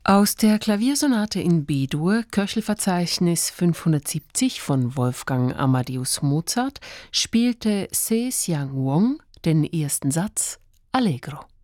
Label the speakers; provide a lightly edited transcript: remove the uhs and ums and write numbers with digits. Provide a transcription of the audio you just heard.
Speaker 1: Aus der Klaviersonate in B-Dur, Köchelverzeichnis 570 von Wolfgang Amadeus Mozart, spielte Se Xiang Wong den ersten Satz Allegro.